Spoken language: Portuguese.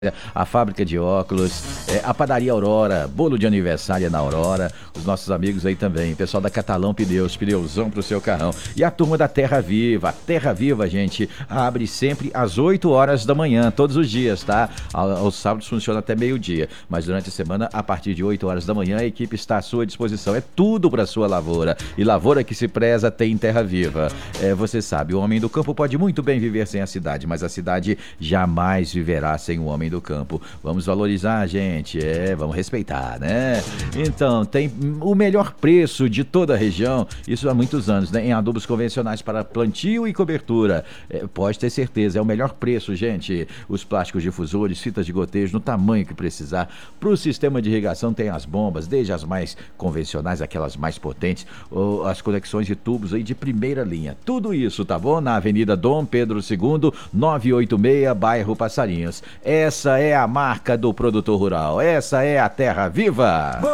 a fábrica de óculos, a padaria Aurora, bolo de aniversário na Aurora, os nossos amigos aí também, pessoal da Catalão Pneus, pneuzão pro seu carrão. E a turma da Terra Viva. A Terra Viva, gente, abre sempre às 8 horas da manhã, todos os dias, tá? Aos sábados funciona até meio-dia, mas durante a semana, a partir de 8 horas da manhã, a equipe está à sua disposição. É tudo pra sua lavoura. E lavoura que se preza tem Terra Viva. Você sabe, o homem do campo pode muito bem viver sem a cidade, mas a cidade jamais viverá sem o homem do campo. Vamos valorizar, gente, vamos respeitar, né? Então, tem o melhor preço de toda a região, isso há muitos anos, né? Em adubos convencionais para plantio e cobertura. Pode ter certeza, é o melhor preço, gente. Os plásticos difusores, fitas de gotejo, no tamanho que precisar. Para o sistema de irrigação tem as bombas, desde as mais convencionais, aquelas mais potentes, ou as conexões de tubos aí de primeira linha. Tudo isso, tá bom? Na Avenida Dom Pedro II, 986, bairro Passarinhos. Essa é a marca do produtor rural. Essa é a Terra Viva.